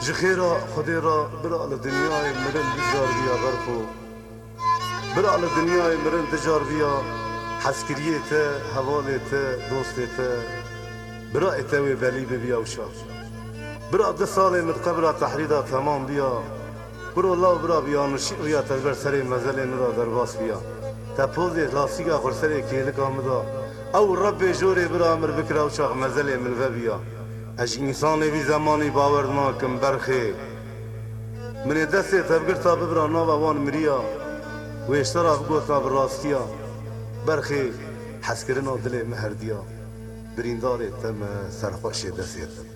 جخيرا خديرا برا لدنياي مرن دجار بيا غرفو برا لدنياي مرن دجار بيا حسكريته هوالته دوستته برا اتوي بلي بيا وشا برا 10 سال من قبل تحريدا تمام بيا برو الله برا بيا نشي ويا تجبر سري مزل نرا درباس بيا تپوزي لاسيغا خرسري كيلك آمدا او رب جوري برا امر بكرا وشاق مزل من غبيا اج انساني بي زماني باور ناكم برخي من دستي تبقر تا ببرا ناوا وان مريا ويشترا بقوتا براستيا برخي حسكرنا دلي مهرديا برينداري تم سرخوشي دسيت